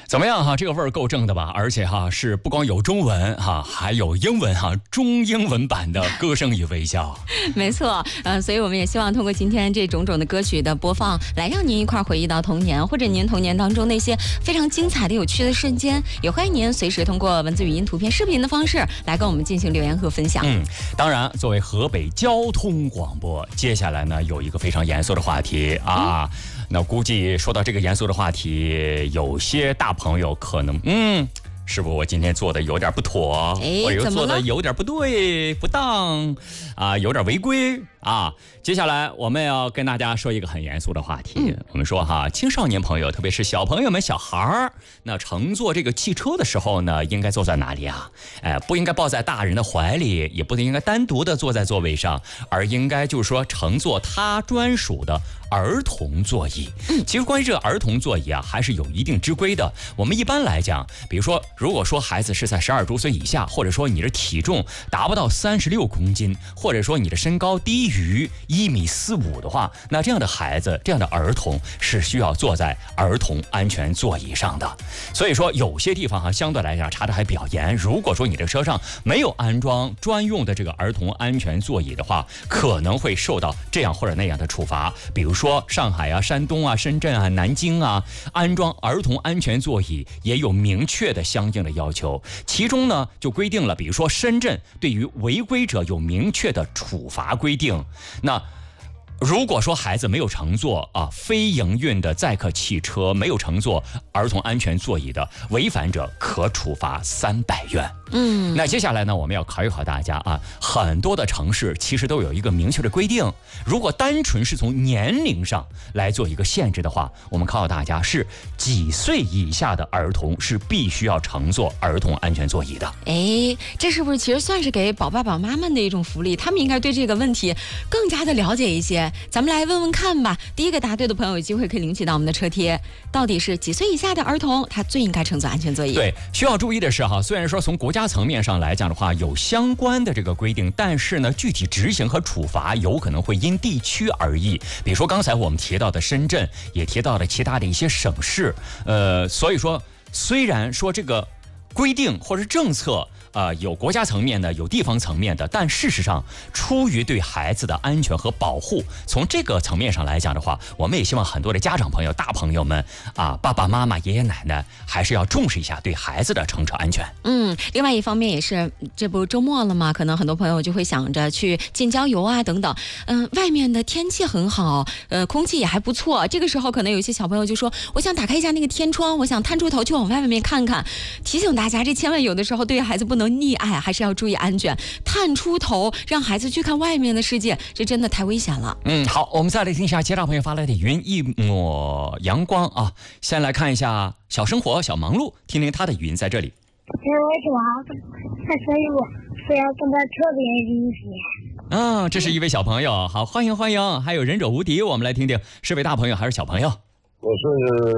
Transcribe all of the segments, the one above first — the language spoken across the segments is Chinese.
怎么样哈？这个味儿够正的吧？而且哈是不光有中文哈，还有英文哈，中英文版的歌声与微笑。 没错，所以我们也希望通过今天这种种的歌曲的播放，来让您一块回忆到童年，或者您童年当中那些非常精彩的、有趣的瞬间。也欢迎您随时通过文字、语音、图片、视频的方式来跟我们进行留言和分享。 当然，作为河北交通广播，接下来呢有一个非常严肃的话题啊。那估计说到这个严肃的话题，有些大朋友可能是不是我今天做的有点不妥，或者做的有点不对不当啊，有点违规啊。接下来我们要跟大家说一个很严肃的话题。我们说哈，青少年朋友，特别是小朋友们、小孩儿，那乘坐这个汽车的时候呢，应该坐在哪里啊？不应该抱在大人的怀里，也不应该单独的坐在座位上，而应该就是说乘坐他专属的儿童座椅。其实关于这个儿童座椅啊，还是有一定之规的。我们一般来讲，比如说，如果说孩子是在12周岁以下，或者说你的体重达不到36公斤，或者说你的身高低于1.45米的话，那这样的孩子、这样的儿童是需要坐在儿童安全座椅上的。所以说，有些地方哈，相对来讲查得还比较严。如果说你的车上没有安装专用的这个儿童安全座椅的话，可能会受到这样或者那样的处罚。比如说上海啊、山东啊、深圳啊、南京啊，安装儿童安全座椅也有明确的相应的要求。其中呢，就规定了，比如说深圳对于违规者有明确的处罚规定。那如果说孩子没有乘坐非营运的载客汽车，没有乘坐儿童安全座椅的，违反者可处罚300元。那接下来呢，我们要考一考大家啊，很多的城市其实都有一个明确的规定。如果单纯是从年龄上来做一个限制的话，我们考考大家，是几岁以下的儿童是必须要乘坐儿童安全座椅的？ 这是不是其实算是给宝爸宝妈们的一种福利？他们应该对这个问题更加的了解一些。咱们来问问看吧。第一个答对的朋友有机会可以领取到我们的车贴。到底是几岁以下的儿童他最应该乘坐安全座椅？对， 需要注意的是哈，虽然说从国家层面上来讲的话有相关的这个规定，但是呢具体执行和处罚有可能会因地区而异。比如说刚才我们提到的深圳，也提到了其他的一些省市，所以说虽然说这个规定或者政策有国家层面的，有地方层面的，但事实上出于对孩子的安全和保护，从这个层面上来讲的话，我们也希望很多的家长朋友、大朋友们爸爸妈妈、爷爷奶奶还是要重视一下对孩子的乘车安全。 另外一方面也是，这不周末了吗？可能很多朋友就会想着去近郊游啊等等。外面的天气很好，空气也还不错。这个时候可能有一些小朋友就说，我想打开一下那个天窗，我想探出头去往外面看看。提醒大家，这千万有的时候对于孩子不能溺爱，还是要注意安全。探出头让孩子去看外面的世界，这真的太危险了。 好，我们再来听一下其他朋友发来的云一抹阳光啊。先来看一下小生活小忙碌，听听他的语音在这里。 我是王，所以我是要跟他特别理解。 这是一位小朋友，好，欢迎欢迎。还有忍者无敌，我们来听听是位大朋友还是小朋友？ 我是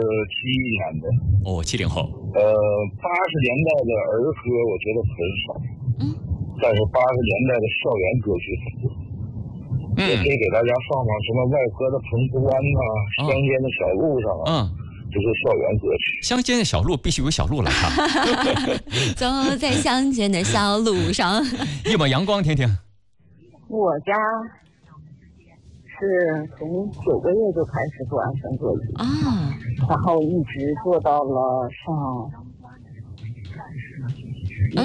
71年的 ，70后。 80年代的儿歌我觉得很少，但是80年代的校园歌曲很多。也可以给大家放放什么外河的澎湖湾乡间的小路上这是校园歌曲。 乡间的小路必须有小路来唱。 走在乡间的小路上。 一抹阳光，听听。 我家是从9个月就开始坐安全座椅然后一直坐到了上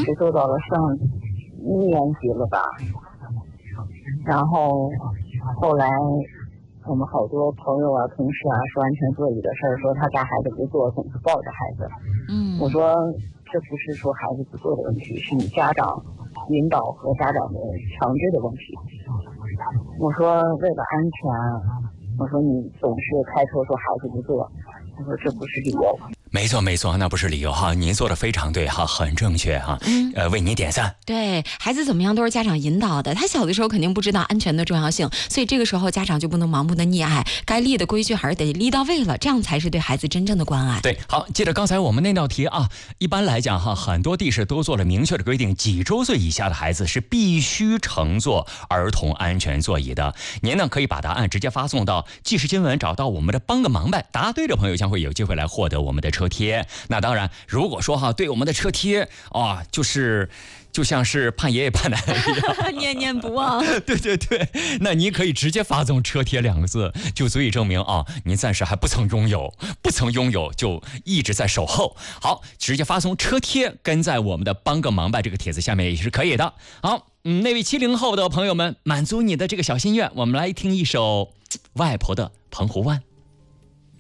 1年级了吧。然后后来我们好多朋友啊、同事啊说安全座椅的事儿，说他家孩子不坐，总是抱着孩子。我说这不是说孩子不坐的问题，是你家长引导和家长的强制的问题。我说为了安全，我说你总是开车说孩子不坐，我说这不是理由。 没错没错，那不是理由哈，您做的非常对哈，很正确哈，为您点赞。 对，孩子怎么样都是家长引导的，他小的时候肯定不知道安全的重要性，所以这个时候家长就不能盲目的溺爱，该立的规矩还是得立到位了，这样才是对孩子真正的关爱。 对，好，接着刚才我们那道题啊，一般来讲哈，很多地市都做了明确的规定，几周岁以下的孩子是必须乘坐儿童安全座椅的。您呢可以把答案直接发送到即时新闻，找到我们的帮个忙呗，答对的朋友将会有机会来获得我们的车贴。那当然，如果说对我们的车贴就像是盼爷爷盼奶奶一样念念不忘。 对对对，那您可以直接发送车贴2个字，就足以证明您暂时还不曾拥有就一直在守候。好，直接发送车贴跟在我们的帮个忙吧这个帖子下面也是可以的。好，那位70后的朋友们，满足你的这个小心愿，我们来听一首外婆的澎湖湾。